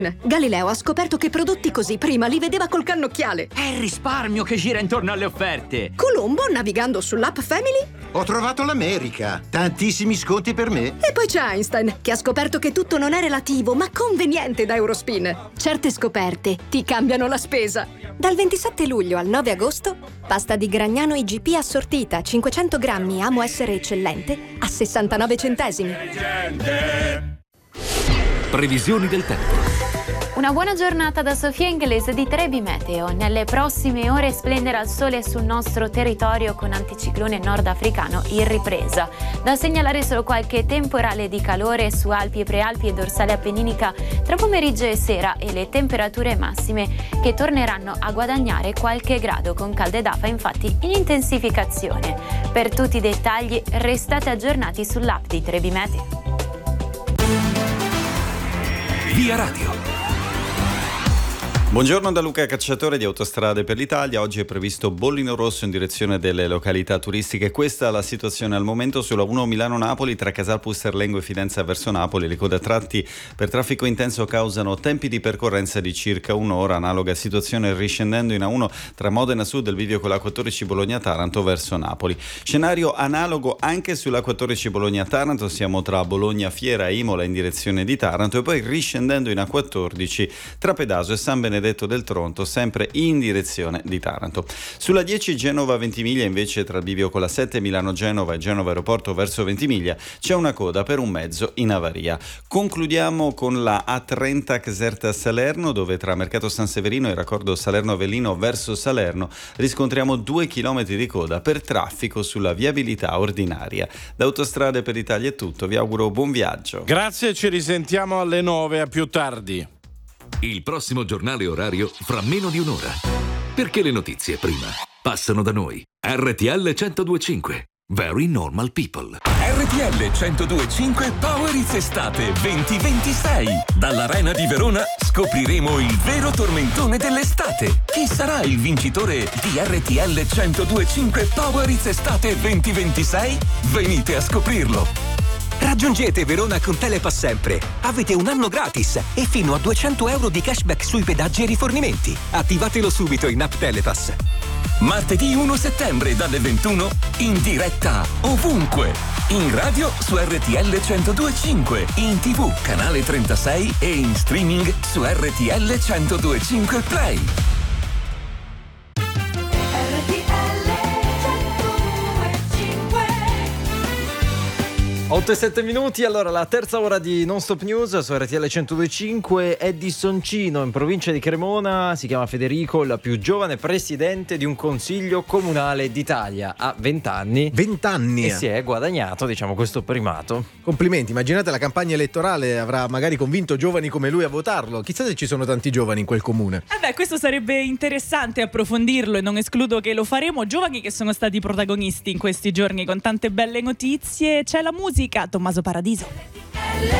Galileo ha scoperto che prodotti così prima li vedeva col cannocchiale. È il risparmio che gira intorno alle offerte. Colombo, navigando sull'app Family, Ho trovato l'America. Tantissimi sconti per me. e poi c'è Einstein, che ha scoperto che tutto non è relativo, ma conveniente da Eurospin. Certe scoperte ti cambiano la spesa. Dal 27 luglio al 9 agosto, pasta di Gragnano IGP assortita 500 grammi Amo essere eccellente a 69 centesimi. Previsioni del tempo. Una buona giornata da Sofia Inglese di Trebi Meteo. Nelle prossime ore splenderà il sole sul nostro territorio con anticiclone nordafricano in ripresa. Da segnalare solo qualche temporale di calore su Alpi e Prealpi e dorsale appenninica tra pomeriggio e sera e le temperature massime che torneranno a guadagnare qualche grado con calde d'afa infatti in intensificazione. Per tutti i dettagli restate aggiornati sull'app di Trebi Meteo. Via Radio. Buongiorno da Luca Cacciatore di Autostrade per l'Italia. Oggi è previsto bollino rosso in direzione delle località turistiche. Questa è la situazione al momento sulla 1 Milano-Napoli tra Casal Pusterlengo e Fidenza verso Napoli. Le code a tratti per traffico intenso causano tempi di percorrenza di circa un'ora. Analoga situazione riscendendo in A1 tra Modena Sud e il bivio con l'A14 Bologna-Taranto verso Napoli. Scenario analogo anche sull'A14 Bologna-Taranto. Siamo tra Bologna, Fiera e Imola in direzione di Taranto e poi riscendendo in A14 tra Pedaso e San Benedetto del Tronto, sempre in direzione di Taranto. Sulla 10 Genova-Ventimiglia invece tra il bivio con la 7 Milano-Genova e Genova Aeroporto verso Ventimiglia c'è una coda per un mezzo in avaria. Concludiamo con la A30 Caserta-Salerno dove tra Mercato San Severino e raccordo Salerno-Avellino verso Salerno riscontriamo 2 chilometri di coda per traffico sulla viabilità ordinaria. Da Autostrade per l'Italia è tutto, vi auguro buon viaggio. Grazie, ci risentiamo alle 9, a più tardi. Il prossimo giornale orario fra meno di un'ora. Perché le notizie prima passano da noi. RTL 102.5. Very Normal People. RTL 102.5 Power It's Estate 2026. Dall'Arena di Verona scopriremo il vero tormentone dell'estate. Chi sarà il vincitore di RTL 102.5 Power It's Estate 2026? Venite a scoprirlo. Raggiungete Verona con Telepass Sempre. Avete un anno gratis e fino a 200 euro di cashback sui pedaggi e rifornimenti. Attivatelo subito in app Telepass. Martedì 1 settembre dalle 21 in diretta ovunque. In radio su RTL 102.5, in TV canale 36 e in streaming su RTL 102.5 Play. 8 e 7 minuti, allora la terza ora di Non Stop News su RTL 102.5 è di Soncino, in provincia di Cremona. Si chiama Federico, il più giovane presidente di un consiglio comunale d'Italia. Ha 20 anni. 20 anni? E si è guadagnato, diciamo, questo primato. Complimenti, immaginate la campagna elettorale, avrà magari convinto giovani come lui a votarlo. Chissà se ci sono tanti giovani in quel comune. Questo sarebbe interessante approfondirlo e non escludo che lo faremo. Giovani che sono stati protagonisti in questi giorni con tante belle notizie. C'è la musica, Tommaso Paradiso.